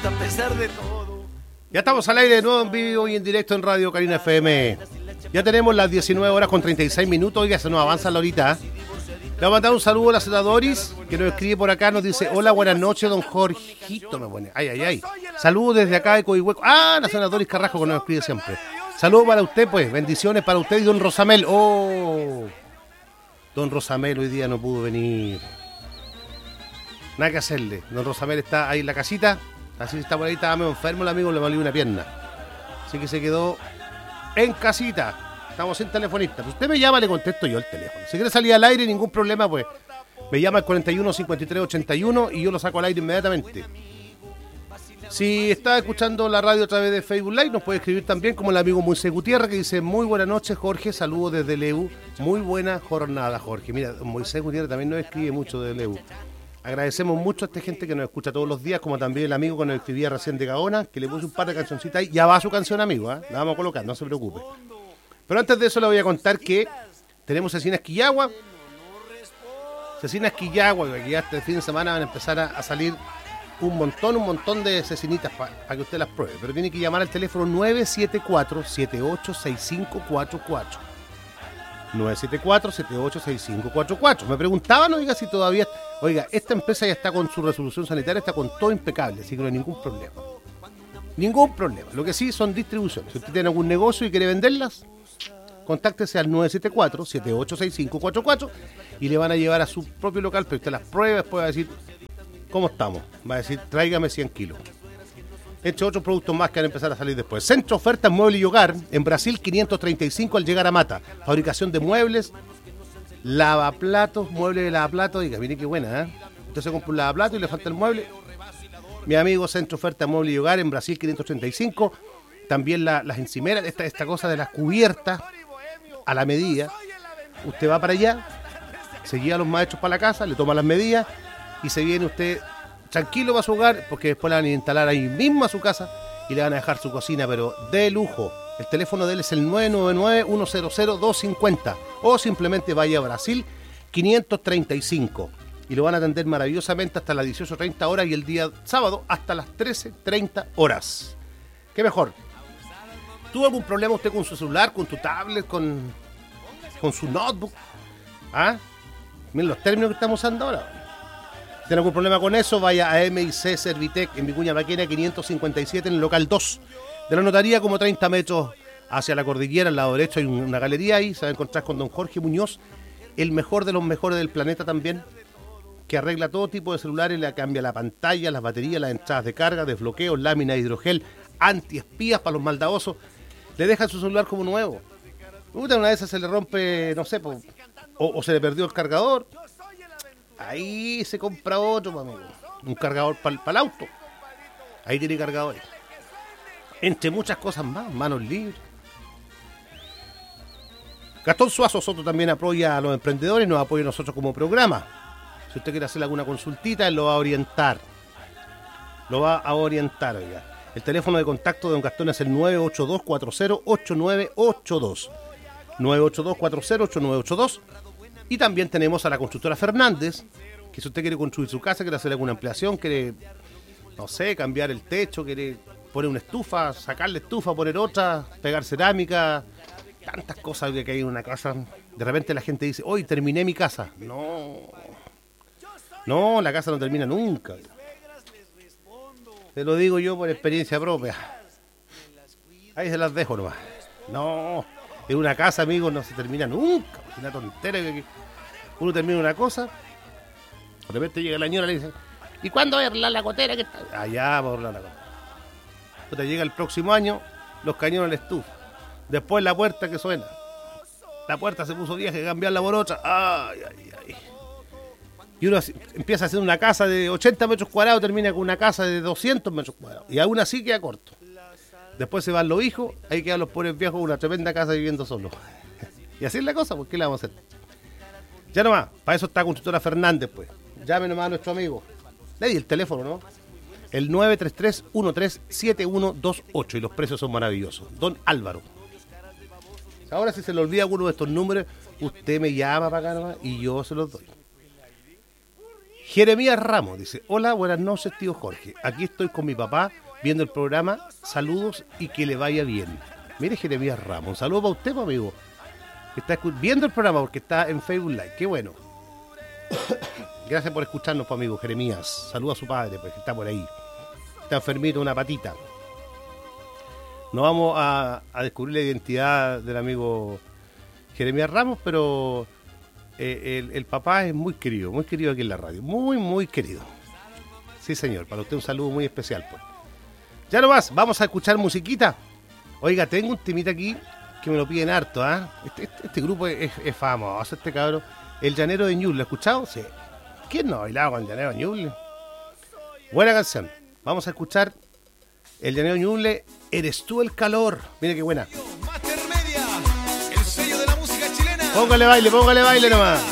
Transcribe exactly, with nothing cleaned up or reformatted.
gusta a pesar de todo. Ya estamos al aire de nuevo en vivo y en directo en Radio Carina F M. Ya tenemos las diecinueve horas con treinta y seis minutos. Oiga, se nos avanza la horita. Le voy a mandar un saludo a la señora Doris, que nos escribe por acá, nos dice: hola, buenas noches, don Jorgito, me pone. Ay, ay, ay. Saludos desde acá de Coihueco. Ah, la señora Doris Carrasco, que nos escribe siempre. Saludos para usted, pues. Bendiciones para usted y don Rosamel. Oh, don Rosamel hoy día no pudo venir. Nada que hacerle. Don Rosamel está ahí en la casita. Así está por ahí, estaba medio enfermo el amigo, le valió una pierna. Así que se quedó en casita. Estamos sin telefonista. Pues usted me llama, le contesto yo el teléfono. Si quiere salir al aire, ningún problema, pues me llama al cuarenta y uno, cincuenta y tres, ochenta y uno y yo lo saco al aire inmediatamente. Si está escuchando la radio a través de Facebook Live, nos puede escribir también, como el amigo Moisés Gutiérrez, que dice: muy buenas noches, Jorge, saludos desde Leu. Muy buena jornada, Jorge. Mira, Moisés Gutiérrez también nos escribe mucho de Leu. Agradecemos mucho a esta gente que nos escucha todos los días, como también el amigo que nos escribía recién de Gaona, que le puso un par de cancioncitas ahí. Ya va su canción, amigo, ¿eh? La vamos a colocar, no se preocupe. Pero antes de eso le voy a contar que tenemos Cecinas Quillagua. Cecinas Quillagua, que ya este fin de semana van a empezar a, a salir un montón, un montón de cecinitas para pa que usted las pruebe. Pero tiene que llamar al teléfono nueve siete cuatro, siete ocho seis cinco cuatro cuatro. nueve siete cuatro, siete ocho seis cinco cuatro cuatro. Me preguntaban, oiga, si todavía... Oiga, esta empresa ya está con su resolución sanitaria, está con todo impecable, así que no hay ningún problema. Ningún problema. Lo que sí son distribuciones. Si usted tiene algún negocio y quiere venderlas, contáctese al nueve siete cuatro, siete ocho seis cinco cuatro cuatro y le van a llevar a su propio local, pero usted las prueba, después va a decir: ¿cómo estamos? Va a decir: tráigame cien kilos. Entre otros productos más que van a empezar a salir después. Centro Ofertas Mueble y Hogar, en Brasil quinientos treinta y cinco al llegar a Mata. Fabricación de muebles, lavaplatos, muebles de lavaplatos. Diga, mire qué buena, ¿eh? Usted se compra un lavaplato y le falta el mueble. Mi amigo Centro Ofertas Mueble y Hogar, en Brasil quinientos treinta y cinco. También la, las encimeras, esta, esta cosa de las cubiertas a la medida. Usted va para allá, se guía a los maestros para la casa, le toma las medidas y se viene usted tranquilo para su hogar, porque después la van a instalar ahí mismo a su casa y le van a dejar su cocina, pero de lujo. El teléfono de él es el nueve nueve nueve, uno cero cero, dos cinco cero o simplemente vaya a Brasil quinientos treinta y cinco y lo van a atender maravillosamente hasta las dieciocho treinta horas y el día sábado hasta las trece treinta horas. ¿Qué mejor? ¿Tuvo algún problema usted con su celular, con tu tablet, con, con su notebook? ¿Ah? Miren los términos que estamos usando ahora. ¿Tiene algún problema con eso? Vaya a M I C Servitec en Vicuña Maquena quinientos cincuenta y siete en el local dos de la notaría, como treinta metros hacia la cordillera. Al lado derecho hay una galería ahí. Se va a encontrar con don Jorge Muñoz, el mejor de los mejores del planeta también, que arregla todo tipo de celulares, le cambia la pantalla, las baterías, las entradas de carga, desbloqueos, lámina de hidrogel, antiespías para los maldadosos. Le deja su celular como nuevo. Una vez se le rompe, no sé, po, o, o se le perdió el cargador. Ahí se compra otro, amigo. Un cargador para pa el auto. Ahí tiene cargadores. Entre muchas cosas más, manos libres. Gastón Suazo Soto también apoya a los emprendedores y nos apoya a nosotros como programa. Si usted quiere hacer alguna consultita, él lo va a orientar. Lo va a orientar, oiga. El teléfono de contacto de don Gastón es el nueve ocho dos cuatro cero ocho nueve ocho dos. nueve ocho dos cuatro cero ocho nueve ocho dos. Y también tenemos a la constructora Fernández, que si usted quiere construir su casa, quiere hacer alguna ampliación, quiere, no sé, cambiar el techo, quiere poner una estufa, sacarle estufa, poner otra, pegar cerámica, tantas cosas que hay en una casa. De repente la gente dice: hoy terminé mi casa. No, no, la casa no termina nunca. Te lo digo yo por experiencia propia. Ahí se las dejo nomás. No, en una casa, amigos, no se termina nunca. Es una tontera que uno termina una cosa, de repente llega la señora y le dice: ¿y cuándo voy a arreglar la gotera que está? Allá va a arreglar la gotera. Entonces llega el próximo año, los cañones al estufa. Después la puerta que suena. La puerta se puso vieja, hay que cambiarla por otra. Ay, ay, ay. Y uno empieza a hacer una casa de ochenta metros cuadrados, termina con una casa de doscientos metros cuadrados. Y aún así queda corto. Después se van los hijos, ahí quedan los pobres viejos con una tremenda casa viviendo solos. Y así es la cosa, ¿por qué la vamos a hacer? Ya nomás, para eso está Constructora Fernández, pues. Llame nomás a nuestro amigo. Le di el teléfono, ¿no? El nueve tres tres uno tres siete uno dos ocho y los precios son maravillosos. Don Álvaro. Ahora si se le olvida alguno de estos números, usted me llama para acá nomás y yo se los doy. Jeremías Ramos dice, hola, buenas noches, tío Jorge. Aquí estoy con mi papá viendo el programa. Saludos y que le vaya bien. Mire, Jeremías Ramos, un saludo para usted, pues, amigo. Que está viendo el programa porque está en Facebook Live. Qué bueno. Gracias por escucharnos, pues, amigo Jeremías. Saluda a su padre, pues, que está por ahí. Está enfermito, una patita. No vamos a, a descubrir la identidad del amigo Jeremías Ramos, pero eh, el, el papá es muy querido, muy querido aquí en la radio. Muy, muy querido. Sí, señor. Para usted un saludo muy especial, pues. Ya nomás, vamos a escuchar musiquita. Oiga, tengo un temita aquí que me lo piden harto, ¿ah? ¿eh? Este, este, este grupo es, es famoso, este cabrón. El Llanero de Ñuble, ¿lo ha escuchado? Sí. ¿Quién no ha bailado con el Llanero de Ñuble? Buena canción. Vamos a escuchar el Llanero de Ñuble, Eres tú el calor. Mira qué buena. Master Media, el sello de la música chilena. Póngale baile, póngale baile nomás.